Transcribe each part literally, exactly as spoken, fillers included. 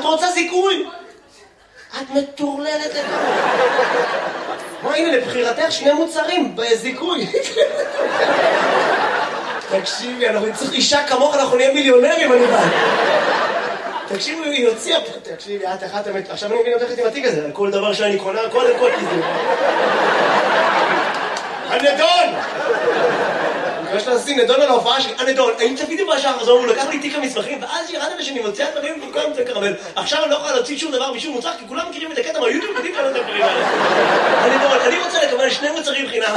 את רוצה זיכוי? את מטורללת לגמרי. מה, הנה, לבחירתך שני מוצרים בזיכוי. תקשיבי, אנחנו נצטרך אישה כמוך, אנחנו נהיה מיליונרים, אני בא. תקשיבי, היא הוציאה פה, תקשיבי, את אחת אמת, עכשיו אני מבין אותך איתי עם התיק הזה, על כל דבר שאני קונה, קודם כל כזה. הנדון! אני חושב לשים נדון על ההופעה שלי, הנדון, האם צפיתי בשעה חזור, הוא לקח לי תיק המסמכים, ואז ירדתי שאני מוצא את דברים במקום את הקרמל. עכשיו אני לא יכולה להוציא שום דבר משום מוצר, כי כולם מכירים את הקטע מהיוטיוב, יודעים כאן את הדברים האלה. הנדון, אני רוצה לקבל שני מוצרים חינם.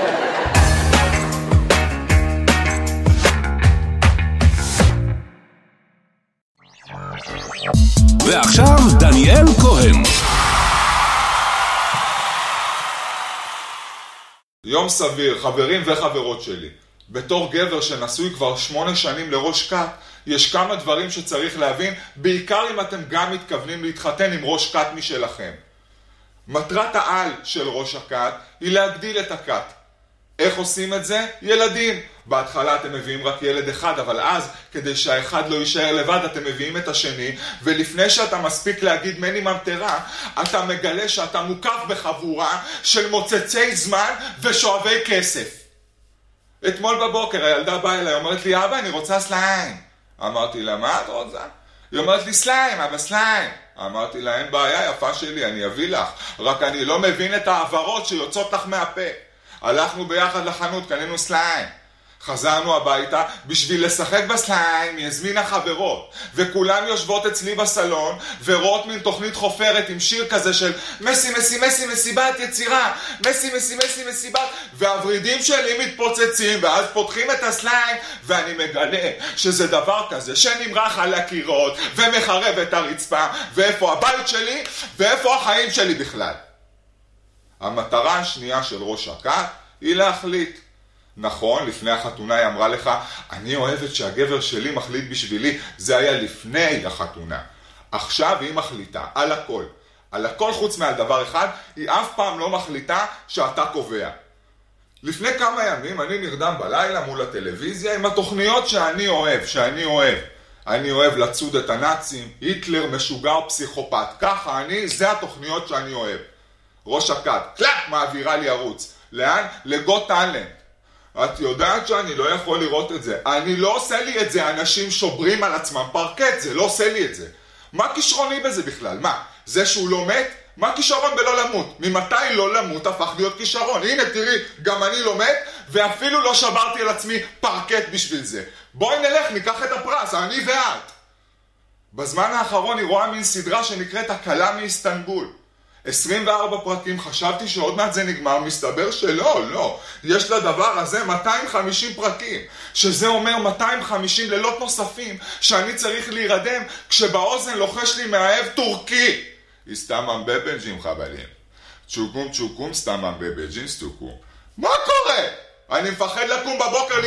ועכשיו דניאל כהן. יום סביר, חברים וחברות שלי. בתור גבר שנשוי כבר שמונה שנים לראש כת, יש כמה דברים שצריך להבין, בעיקר אם אתם גם מתכוונים להתחתן עם ראש כת משלכם. מטרת העל של ראש הכת היא להגדיל את הכת. איך עושים את זה? ילדים. בהתחלה אתם מביאים רק ילד אחד, אבל אז, כדי שהאחד לא יישאר לבד, אתם מביאים את השני, ולפני שאתה מספיק להגיד מני ממטרה, אתה מגלה שאתה מוקף בחבורה של מוצצי זמן ושואבי כסף. אתמול בבוקר הילדה באה אליי, אומרת לי, אבא, אני רוצה סליים. אמרתי לה, מה את רוצה? היא אומרת לי, סליים, אבא, סליים. אמרתי לה, אין בעיה, יפה שלי, אני אביא לך. רק אני לא מבין את העברות שיוצאות לך מהפה. הלכנו ביחד לחנות, קנינו סליים. חזרנו הביתה, בשביל לשחק בסליים, היא הזמינה חברות. וכולם יושבות אצלי בסלון, ורואות מין תוכנית חופרת עם שיר כזה של מסי, מסי, מסי, מסיבת יצירה, מסי, מסי, מסי, מסיבת, והוורידים שלי מתפוצצים, ואז פותחים את הסליים, ואני מגלה שזה דבר כזה שנמרח על הקירות, ומחרב את הרצפה, ואיפה הבית שלי, ואיפה החיים שלי בכלל. המטרה השנייה של ראש הכת היא להחליט. נכון, לפני החתונה היא אמרה לך, אני אוהבת שהגבר שלי מחליט בשבילי. זה היה לפני החתונה. עכשיו היא מחליטה על הכל. על הכל חוץ מעל דבר אחד, היא אף פעם לא מחליטה שאתה קובע. לפני כמה ימים אני נרדם בלילה מול הטלוויזיה עם התוכניות שאני אוהב, שאני אוהב. אני אוהב לצוד את הנאצים, היטלר משוגע פסיכופת. ככה אני, זה התוכניות שאני אוהב. ראש הכת, קלאק, מעבירה לי ערוץ. לאן? לגוט טאלנט. את יודעת שאני לא יכול לראות את זה. אני לא עושה לי את זה, אנשים שוברים על עצמם פרקט, זה לא עושה לי את זה. מה כישרוני בזה בכלל? מה? זה שהוא לא מת? מה כישרון בלא למות? ממתי לא למות הפך להיות כישרון? הנה תראי, גם אני לא מת, ואפילו לא שברתי על עצמי פרקט בשביל זה. בואי נלך, ניקח את הפרס, אני ואת. בזמן האחרון היא רואה מין סדרה שנקראת הקלה מאיסטנבול. עשרים וארבע פרקים, חשבתי שעוד מעט זה נגמר, מסתבר שלא, לא. יש לדבר הזה מאתיים וחמישים פרקים, שזה אומר מאתיים וחמישים לילות נוספים, שאני צריך להירדם כשבאוזן לוחש לי מאהב טורקי. הסתמם בבנג'ים חבלים. צ'וקום צ'וקום סתמם בבנג'ים סטוקום. מה קורה? אני מפחד לקום בבוקר